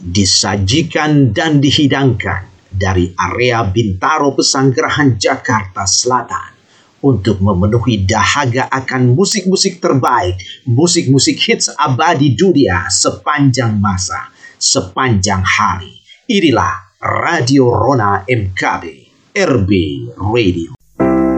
disajikan dan dihidangkan dari area Bintaro Pesanggerahan Jakarta Selatan untuk memenuhi dahaga akan musik-musik terbaik, musik-musik hits abadi dunia sepanjang masa, sepanjang hari. Inilah Radio Rona MKB, RB Radio.